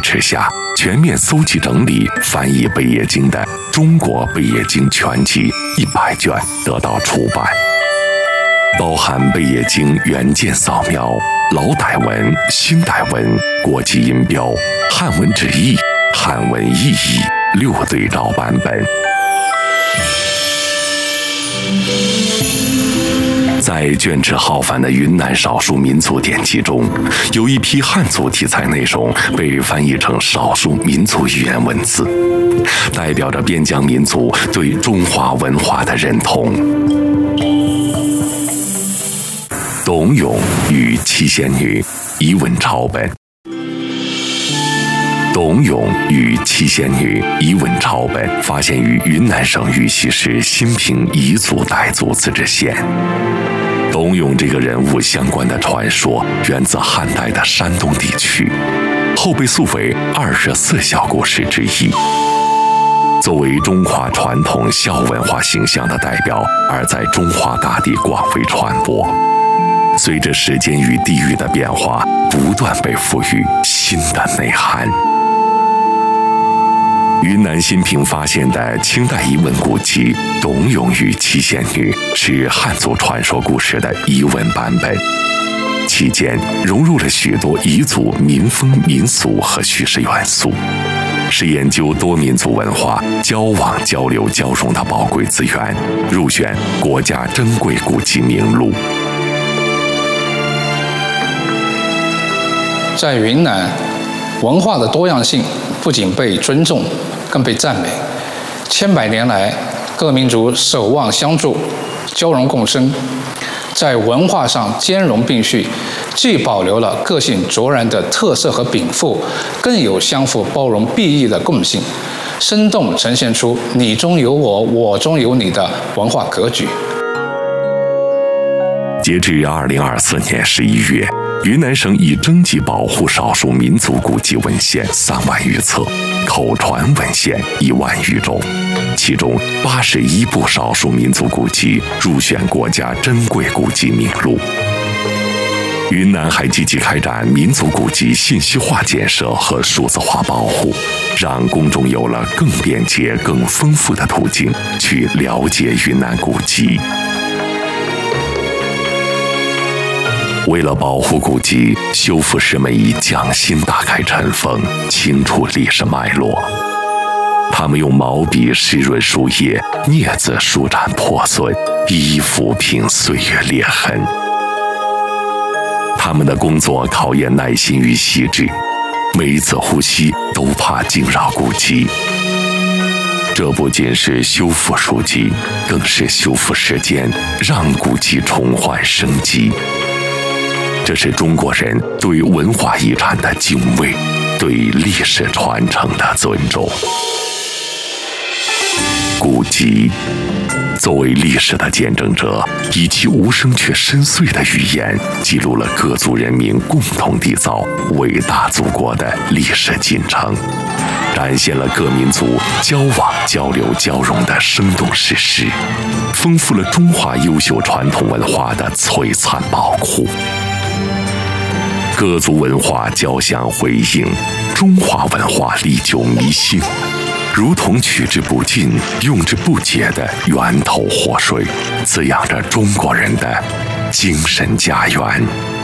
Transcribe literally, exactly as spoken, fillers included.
持下，全面搜集整理翻译贝叶经的《中国贝叶经全集》一百卷得到出版，包含贝叶经原件扫描、老傣文、新傣文、国际音标、汉文直译、汉文意译六对照版本。在卷帙浩繁的云南少数民族典籍中，有一批汉族题材内容被翻译成少数民族语言文字，代表着边疆民族对中华文化的认同。董永与七仙女遗文抄本。董永与七仙女遗文抄本发现于云南省玉溪市新平彝族傣族自治县。董永这个人物相关的传说源自汉代的山东地区，后被塑为二十四小故事之一。作为中华传统孝文化形象的代表，而在中华大地广为传播。随着时间与地域的变化，不断被赋予新的内涵。云南新平发现的清代彝文古籍《董永与七仙女》是汉族传说故事的彝文版本，其间融入了许多彝族民风民俗和叙事元素，是研究多民族文化交往交流交融的宝贵资源，入选国家珍贵古籍名录。 在云南，文化的多样性不仅被尊重，更被赞美。千百年来，各民族守望相助，交融共生，在文化上兼容并蓄，既保留了个性卓然的特色和禀赋，更有相互包容裨益的共性，生动呈现出你中有我，我中有你的文化格局。 截至二零二四年十一月，云南省已征集保护少数民族古籍文献三万余册，口传文献一万余种，其中八十一部少数民族古籍入选国家珍贵古籍名录。云南还积极开展民族古籍信息化建设和数字化保护，让公众有了更便捷、更丰富的途径去了解云南古籍。为了保护古籍，修复师们以匠心打开尘封，清除历史脉络。他们用毛笔湿润书页，镊子舒展破损，一一抚平岁月裂痕。他们的工作考验耐心与细致，每一次呼吸都怕惊扰古籍。这不仅是修复书籍，更是修复时间，让古籍重焕生机。这是中国人对文化遗产的敬畏，对历史传承的尊重。古籍作为历史的见证者，以其无声却深邃的语言，记录了各族人民共同缔造伟大祖国的历史进程，展现了各民族交往交流交融的生动事实，丰富了中华优秀传统文化的璀璨宝库。各族文化交相辉映，中华文化历久弥新，如同取之不尽、用之不竭的源头活水，滋养着中国人的精神家园。